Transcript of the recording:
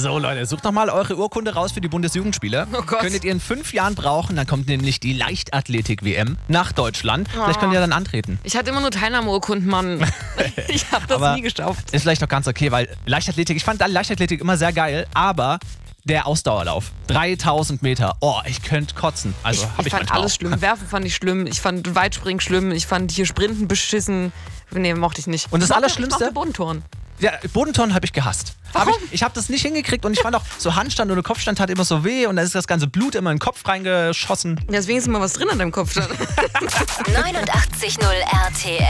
So Leute, sucht doch mal eure Urkunde raus für die Bundesjugendspiele. Oh Gott. Könntet ihr in 5 Jahren brauchen, dann kommt nämlich die Leichtathletik-WM nach Deutschland. Vielleicht könnt ihr dann antreten. Ich hatte immer nur Teilnahmeurkunden, Mann. Ich habe das Aber nie geschafft. Ist vielleicht noch ganz okay, weil Leichtathletik, ich fand Leichtathletik immer sehr geil, aber der Ausdauerlauf, 3000 Meter, oh, ich könnte kotzen. Also Ich habe ich fand manchmal alles auch. schlimm. Werfen fand ich schlimm. Ich fand Weitspringen schlimm. Ich fand hier Sprinten beschissen. Nee, mochte ich nicht. Und das Ich mochte- Allerschlimmste? Ich mochte Bodenturnen. Ja, Bodenturnen habe ich gehasst. Warum? Ich habe das nicht hingekriegt und ich fand auch, so Handstand oder Kopfstand hat immer so weh und dann ist das ganze Blut immer in den Kopf reingeschossen. Deswegen ist immer was drin an deinem Kopf. 89.0 RTL.